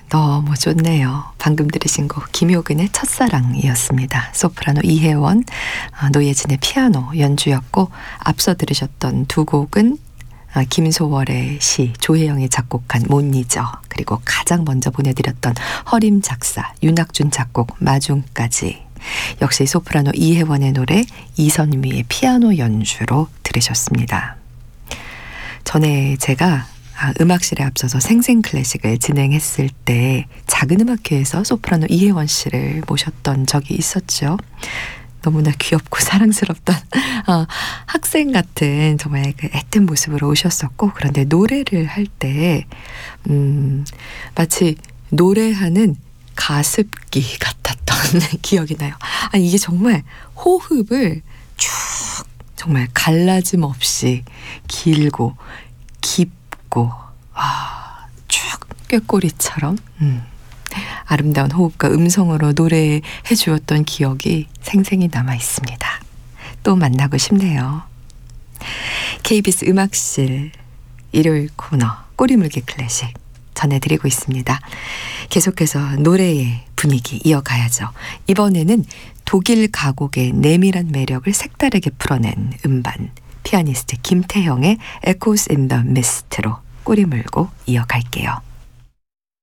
너무 좋네요. 방금 들으신 곡 김효근의 첫사랑이었습니다. 소프라노 이혜원, 노예진의 피아노 연주였고, 앞서 들으셨던 두 곡은 김소월의 시, 조혜영이 작곡한 못 잊어, 그리고 가장 먼저 보내드렸던 허림 작사, 윤학준 작곡 마중까지, 역시 소프라노 이혜원의 노래, 이선미의 피아노 연주로 들으셨습니다. 전에 제가 음악실에 앞서서 생생클래식을 진행했을 때 작은 음악회에서 소프라노 이혜원 씨를 모셨던 적이 있었죠. 너무나 귀엽고 사랑스럽던 학생 같은 정말 그 애틋 모습으로 오셨었고, 그런데 노래를 할 때 마치 노래하는 가습기 같았던 기억이 나요. 아니, 이게 정말 호흡을 쭉 정말 갈라짐 없이 길고 깊고 쭉 꾀꼬리처럼 아름다운 호흡과 음성으로 노래해 주었던 기억이 생생히 남아 있습니다. 또 만나고 싶네요. KBS 음악실 일요일 코너 꼬리물개 클래식 전해드리고 있습니다. 계속해서 노래의 분위기 이어가야죠. 이번에는 독일 가곡의 내밀한 매력을 색다르게 풀어낸 음반, 피아니스트 김태형의 Echoes in the Mist로 꼬리 물고 이어갈게요.